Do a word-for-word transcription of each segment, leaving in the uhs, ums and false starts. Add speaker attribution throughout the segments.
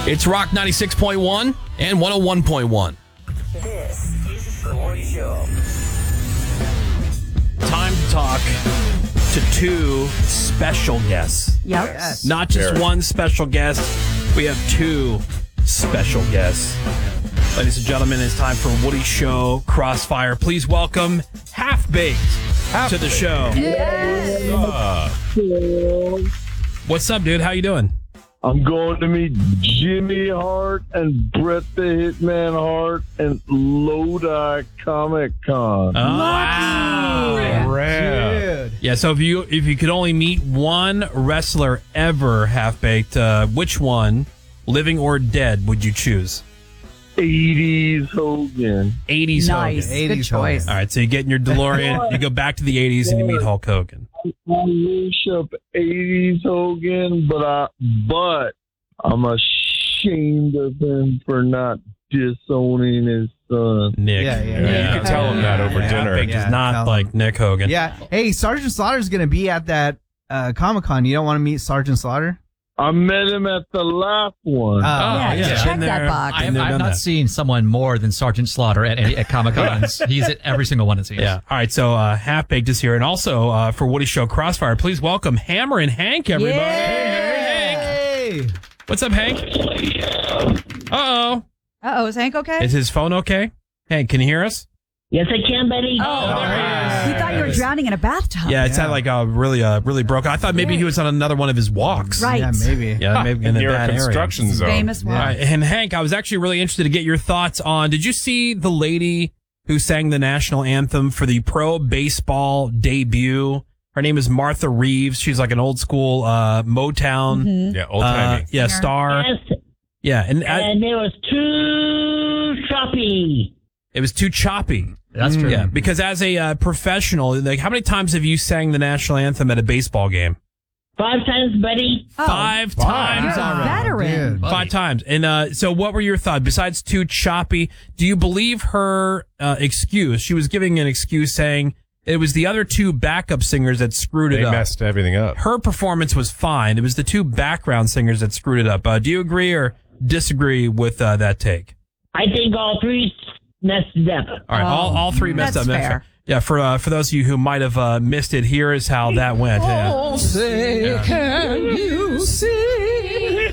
Speaker 1: It's Rock ninety-six point one and one oh one point one.
Speaker 2: This is the Woody Show.
Speaker 1: Time to talk to two special guests.
Speaker 3: Yep.
Speaker 4: Yes.
Speaker 1: Not just
Speaker 4: Very.
Speaker 1: one special guest. We have two special guests. Ladies and gentlemen, it's time for Woody Show Crossfire. Please welcome Half Baked to the show. What's up, dude? How you doing?
Speaker 5: I'm going to meet Jimmy Hart and Bret the Hitman Hart and Lodi Comic Con.
Speaker 1: Oh, wow.
Speaker 4: Dude.
Speaker 1: Yeah, so if you if you could only meet one wrestler ever, Half Baked, uh, which one, living or dead, would you choose?
Speaker 5: eighties Hogan.
Speaker 1: eighties
Speaker 3: Nice.
Speaker 1: Hogan.
Speaker 3: Good
Speaker 4: eighties
Speaker 3: choice.
Speaker 1: All right, so you get in your DeLorean, you go back to the eighties, and you meet Hulk Hogan.
Speaker 5: I wish up eighties Hogan, but I but I'm ashamed of him for not disowning his son.
Speaker 1: Nick.
Speaker 4: Yeah, yeah,
Speaker 6: yeah. You could tell him that over
Speaker 4: Yeah.
Speaker 6: dinner.
Speaker 1: Half Baked
Speaker 4: Yeah,
Speaker 1: is not
Speaker 4: tell him.
Speaker 1: like Nick Hogan.
Speaker 4: Yeah. Hey, Sergeant Slaughter's going to be at that uh, Comic Con. You don't want to meet Sergeant Slaughter?
Speaker 5: I met him at the last one.
Speaker 4: Uh,
Speaker 3: Yeah,
Speaker 1: yeah.
Speaker 3: check
Speaker 1: Been
Speaker 3: that
Speaker 1: there.
Speaker 3: box.
Speaker 1: Been
Speaker 7: I've,
Speaker 1: there,
Speaker 7: I've
Speaker 1: done
Speaker 7: not
Speaker 1: that.
Speaker 7: seen someone more than Sergeant Slaughter at, any, at Comic Cons. He's at every single one, it seems.
Speaker 1: Yeah. All right, so uh, Half Baked is here. And also uh, for Woody Show Crossfire, please welcome Hammer and Hank, everybody.
Speaker 4: Hey.
Speaker 1: What's up, Hank? Uh-oh.
Speaker 3: Uh-oh, is Hank okay?
Speaker 1: Is his phone okay? Hank, can you hear us?
Speaker 8: Yes, I can, buddy.
Speaker 1: Oh, there he is.
Speaker 3: You thought you were drowning in a bathtub.
Speaker 1: Yeah, it's
Speaker 4: Yeah.
Speaker 1: not like uh, really uh, really broke. I thought maybe he was on another one of his walks.
Speaker 3: Right.
Speaker 4: Yeah, maybe.
Speaker 1: Yeah, maybe in the
Speaker 6: Near a
Speaker 1: bad area.
Speaker 6: construction zone.
Speaker 3: Famous one.
Speaker 1: All right, and Hank, I was actually really interested to get your thoughts on, did you see the lady who sang the national anthem for the pro baseball debut? Her name is Martha Reeves. She's like an old school uh, Motown
Speaker 3: Mm-hmm.
Speaker 6: Yeah, old
Speaker 1: uh,
Speaker 6: timey.
Speaker 1: yeah, star.
Speaker 8: Yes,
Speaker 1: Yeah, and I,
Speaker 8: and it was too choppy.
Speaker 1: it was too choppy.
Speaker 7: That's true.
Speaker 1: Yeah, because as a uh, professional, like, how many times have you sang the national anthem at a baseball game?
Speaker 8: Five times, buddy.
Speaker 3: Oh,
Speaker 1: Five
Speaker 3: you're
Speaker 1: times
Speaker 3: a
Speaker 1: already.
Speaker 3: veteran.
Speaker 4: Dude.
Speaker 1: Five times. And uh, so what were your thoughts? Besides too choppy, do you believe her uh, excuse? She was giving an excuse saying it was the other two backup singers that screwed it
Speaker 6: They
Speaker 1: up.
Speaker 6: messed everything up.
Speaker 1: Her performance was fine. It was the two background singers that screwed it up. Uh, do you agree or disagree with uh, that take?
Speaker 8: I think all three messed it up.
Speaker 1: All right, all, all three messed
Speaker 3: that's
Speaker 1: up.
Speaker 3: fair.
Speaker 1: Yeah, for uh, for those of you who might have uh, missed it, here is how that went. Yeah.
Speaker 7: Say, can you see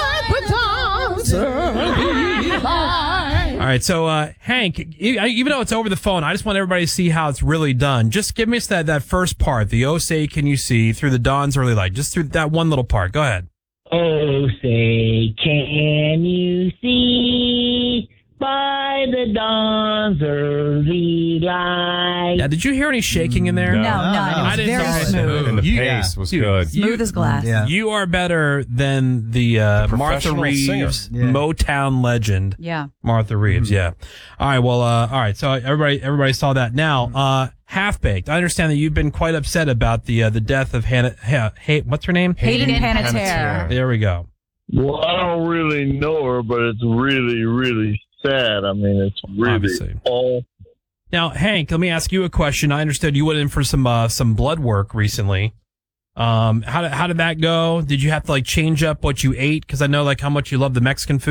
Speaker 1: All right, so uh, Hank, e- even though it's over the phone, I just want everybody to see how it's really done. Just give me that that first part, the "Oh say can you see" through the dawn's early light. Just through that one little part. Go ahead.
Speaker 8: Oh, say, can you see by the dawn's early light?
Speaker 1: Now, did you hear any shaking in there?
Speaker 3: No,
Speaker 6: No.
Speaker 3: none.
Speaker 4: no.
Speaker 3: It was
Speaker 1: I didn't
Speaker 3: very
Speaker 1: know.
Speaker 3: smooth.
Speaker 6: And the
Speaker 1: You-
Speaker 6: pace was
Speaker 1: Dude,
Speaker 6: good.
Speaker 3: Smooth as glass.
Speaker 4: Yeah.
Speaker 1: You are better than the uh,
Speaker 6: The
Speaker 1: Martha
Speaker 6: professional
Speaker 1: Reeves,
Speaker 6: singer.
Speaker 4: Yeah.
Speaker 1: Motown legend.
Speaker 3: Yeah.
Speaker 1: Martha Reeves, yeah. All right, well, uh, all right. So everybody, everybody saw that. Now, uh, Half Baked. I understand that you've been quite upset about the uh, the death of Hannah. Ha, ha, what's her name?
Speaker 3: Hayden
Speaker 6: Hayden
Speaker 3: Panettiere.
Speaker 1: There we go.
Speaker 5: Well, I don't really know her, but it's really, really sad. I mean, it's really
Speaker 1: Obviously.
Speaker 5: all.
Speaker 1: Now, Hank, let me ask you a question. I understood you went in for some uh, some blood work recently. Um, how did how did that go? Did you have to like change up what you ate? Because I know like how much you love the Mexican food.